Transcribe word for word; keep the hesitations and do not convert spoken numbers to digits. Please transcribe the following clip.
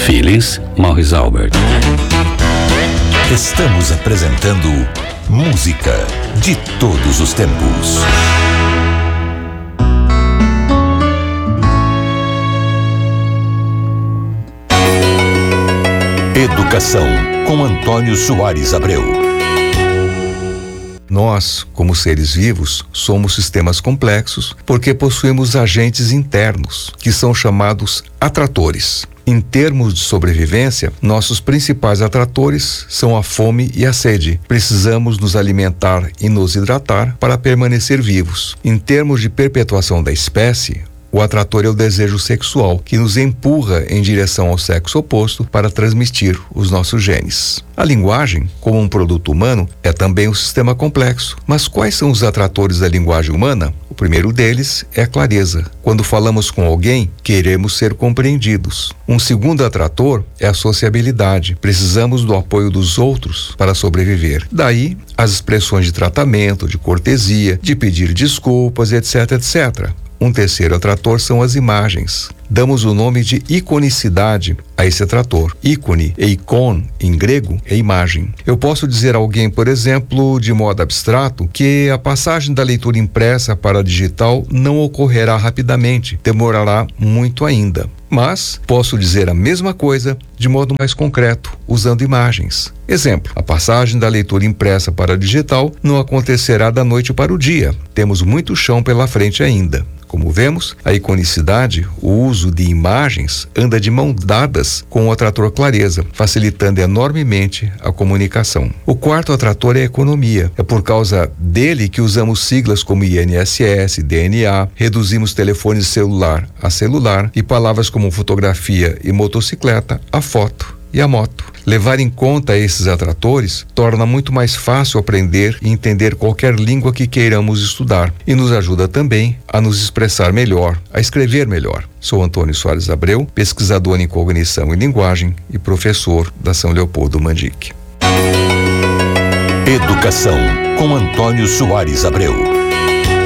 Phyllis Morris Albert. Estamos apresentando música de todos os tempos. Educação, com Antônio Soares Abreu. Nós, como seres vivos, somos sistemas complexos porque possuímos agentes internos, que são chamados atratores. Em termos de sobrevivência, nossos principais atratores são a fome e a sede. Precisamos nos alimentar e nos hidratar para permanecer vivos. Em termos de perpetuação da espécie, o atrator é o desejo sexual, que nos empurra em direção ao sexo oposto para transmitir os nossos genes. A linguagem, como um produto humano, é também um sistema complexo. Mas quais são os atratores da linguagem humana? O primeiro deles é a clareza. Quando falamos com alguém, queremos ser compreendidos. Um segundo atrator é a sociabilidade. Precisamos do apoio dos outros para sobreviver. Daí, as expressões de tratamento, de cortesia, de pedir desculpas, etc, etcétera. Um terceiro atrator são as imagens. Damos o nome de iconicidade a esse atrator. Ícone e icon, em grego, é imagem. Eu posso dizer a alguém, por exemplo, de modo abstrato, que a passagem da leitura impressa para a digital não ocorrerá rapidamente, demorará muito ainda. Mas posso dizer a mesma coisa de modo mais concreto, usando imagens. Exemplo, a passagem da leitura impressa para a digital não acontecerá da noite para o dia. Temos muito chão pela frente ainda. Como vemos, a iconicidade, o uso de imagens, anda de mão dadas com o atrator clareza, facilitando enormemente a comunicação. O quarto atrator é a economia. É por causa dele que usamos siglas como I N S S, D N A, reduzimos telefones celular a celular e palavras como fotografia e motocicleta a foto e a moto. Levar em conta esses atratores torna muito mais fácil aprender e entender qualquer língua que queiramos estudar e nos ajuda também a nos expressar melhor, a escrever melhor. Sou Antônio Soares Abreu, pesquisador em cognição e linguagem e professor da São Leopoldo Mandic. Educação, com Antônio Soares Abreu.